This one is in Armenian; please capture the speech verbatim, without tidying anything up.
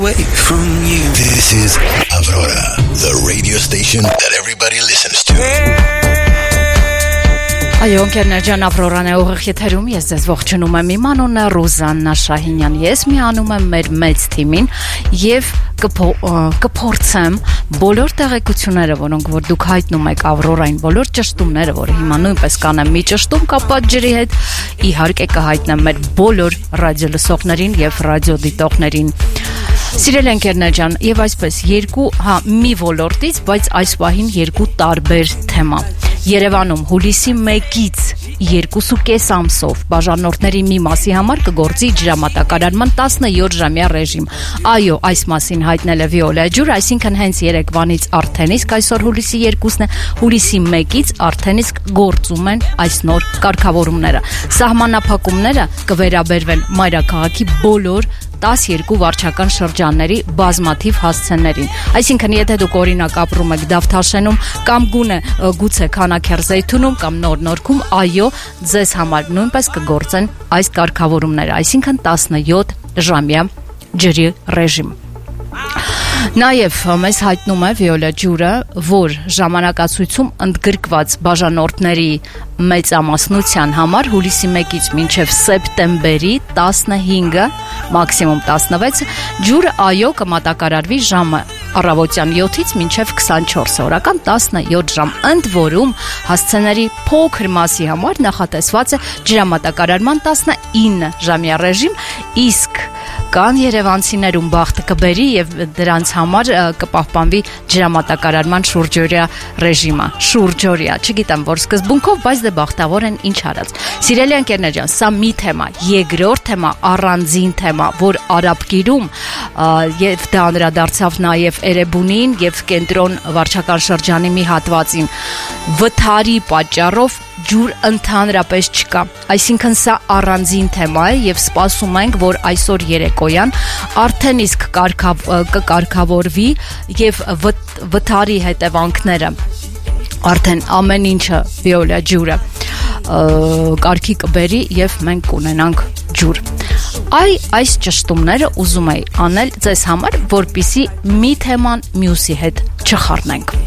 From you. This is Aurora, the radio station that everybody listens to. Այո, ընկերներ, Ավրորան է ուղիղ եթերում, ես ձեզ ողջունում եմ, իմ անունն է Ռուզաննա Շահինյան, ես միանում եմ մեր մեծ թիմին և կփորձեմ բոլոր տեղեկությունները, որոնք որ դուք հայտնում եք Ավրորային, բոլոր ճշտումները, որը հիմա նույնպես կանեմ մի ճշտում կապված ջրի հետ, իհարկե կհայտնեմ մեր բոլոր ռադիոլսողներին և ռադիոդիտողներին։ Սիրելի ընկերներ ջան, եւ այսպես երկու, հա, մի ոլորտից, բայց այս պահին երկու տարբեր թեմա։ Երևանում հուլիսի մեկից երկու ու կես ամսով բաժանորդների մի մասի համար կգործի ջրամատակարարման տասնյոթ ժամյա ռեժիմ։ Այո, այս մասին հայտնել է Վիոլա ջուր, այսինքն հենց երեկվանից արդեն իսկ այսօր հուլիսի երկուսն է, հուլիսի մեկից արդեն իսկ գործում են այս նոր կարգավորումները։ Սահմանափակումները կվերաբերվեն մայրաքաղաքի բոլոր տասնյոթ վարչական շրջանների բազմաթիվ հասցեներին։ Այսինքն, եթե դուք օրինակ ապրում եք Դավթաշենում կամ գունե գուցե Քանաքերզեյթունում կամ Նոր Նորքում, այո, ձեզ համար նույնպես կգործեն այս կարգավորումները, այսինքն տասնյոթ ժամյա ջրի ռեժիմ։ Նաև մեզ հայտնում է Վիոլա ջուրը, որ ժամանակացույցում ընդգրկված բաժանորդների մեծամասնության համար հուլիսի մեկից մինչև սեպտեմբերի տասնհինգը, մաքսիմում տասնվեց, ջուրը այո կմատակարարվի ժամը առավոտյան յոթից մինչև քսանչորս օրական տասնյոթ ժամ, ընդ որում հասցեների փոքր մասի համար նախատեսված է ջրամատակարարման տասնինը ժամյա ռեժիմ, իսկ կան երևանցիներում բախտը կբերի եւ դրանց համար կպահպանվի ջրամատակարարման շուրջօրյա ռեժիմը, շուրջօրյա, չգիտեմ որ սկզբունքով, բայց դե բախտավոր են ինչ արած։ Սիրելի ընկերներ ջան, սա մի թեմա, երկրորդ թեմա, առանձին թեմա, որ Արաբկիրում եւ դա անդրադարձավ նաեւ Էրեբունին եւ կենտրոն վարչական շրջանի մի հատվածին, վթարի պատճառով ջուր ընդհանրապես չկա։ Այսինքն սա առանձին թեմա է եւ սպասում ենք, որ այսօր երեկոյան արդեն իսկ կկարգավորվի եւ վթարի հետևանքները արդեն ամեն ինչը Վիոլա ջուրը կարգի կբերի եւ մենք կունենանք ջուր։ Այ այս ճշտումները ուզում եի անել ձեզ համար, որպիսի մի թեման մյուսի հետ չխառնենք։